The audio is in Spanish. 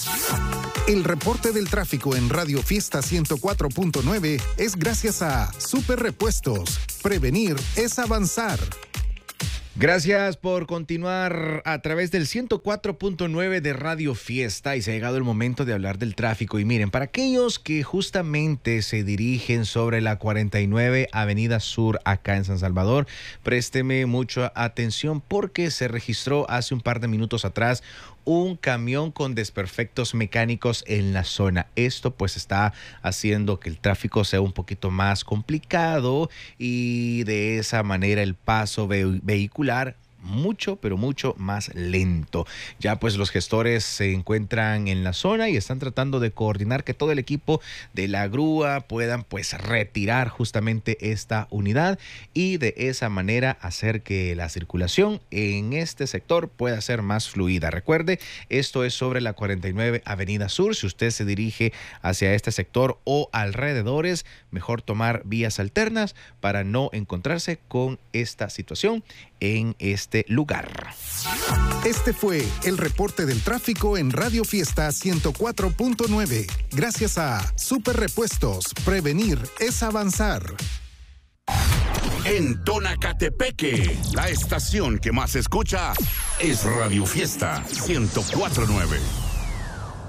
El reporte del tráfico en Radio Fiesta 104.9 es gracias a Super Repuestos. Prevenir es avanzar. Gracias por continuar a través del 104.9 de Radio Fiesta y se ha llegado el momento de hablar del tráfico. Y miren, para aquellos que justamente se dirigen sobre la 49 Avenida Sur acá en San Salvador, présteme mucha atención porque se registró hace un par de minutos atrás un camión con desperfectos mecánicos en la zona. Esto pues está haciendo que el tráfico sea un poquito más complicado y de esa manera el paso vehicular mucho, pero mucho más lento. Ya pues los gestores se encuentran en la zona y están tratando de coordinar que todo el equipo de la grúa puedan pues retirar justamente esta unidad y de esa manera hacer que la circulación en este sector pueda ser más fluida. Recuerde, esto es sobre la 49 Avenida Sur. Si usted se dirige hacia este sector o alrededores, mejor tomar vías alternas para no encontrarse con esta situación en este lugar. Este fue el reporte del tráfico en Radio Fiesta 104.9. Gracias a Super Repuestos. Prevenir es avanzar. En Tonacatepeque, la estación que más escucha es Radio Fiesta 104.9.